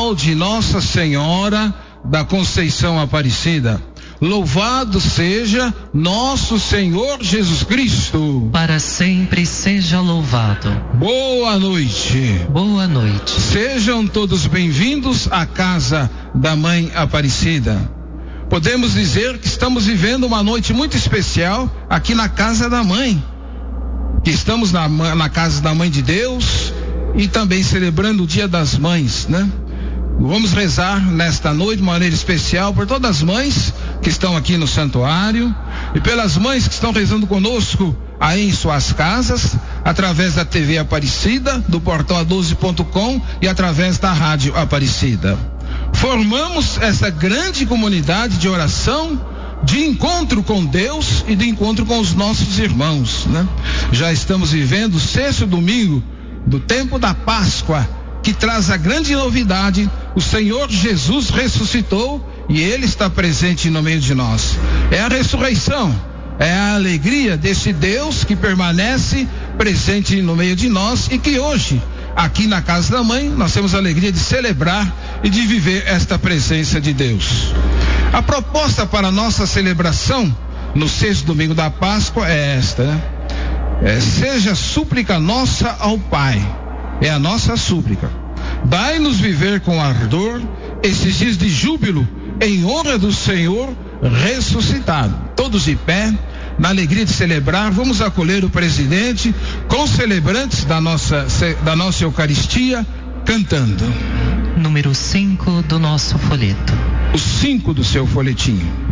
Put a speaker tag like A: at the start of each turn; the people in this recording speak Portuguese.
A: Natal de Nossa Senhora da Conceição Aparecida. Louvado seja nosso Senhor Jesus Cristo.
B: Para sempre seja louvado.
A: Boa noite.
B: Boa noite.
A: Sejam todos bem-vindos à casa da Mãe Aparecida. Podemos dizer que estamos vivendo uma noite muito especial aqui na casa da Mãe. Que estamos na casa da Mãe de Deus e também celebrando o Dia das Mães, né? Vamos rezar nesta noite de maneira especial por todas as mães que estão aqui no santuário e pelas mães que estão rezando conosco aí em suas casas, através da TV Aparecida, do portal a12.com e através da Rádio Aparecida. Formamos essa grande comunidade de oração, de encontro com Deus e de encontro com os nossos irmãos, né? Já estamos vivendo o 6º domingo do tempo da Páscoa, que traz a grande novidade: o Senhor Jesus ressuscitou e Ele está presente no meio de nós. É a ressurreição, é a alegria desse Deus que permanece presente no meio de nós e que hoje, aqui na casa da Mãe, nós temos a alegria de celebrar e de viver esta presença de Deus. A proposta para a nossa celebração no 6º domingo da Páscoa é esta, né? Seja súplica nossa ao Pai. É a nossa súplica. Dai-nos viver com ardor esses dias de júbilo em honra do Senhor ressuscitado. Todos de pé, na alegria de celebrar, vamos acolher o presidente com os celebrantes da nossa Eucaristia, cantando.
B: Número 5 do nosso folheto.
A: O 5 do seu folhetinho.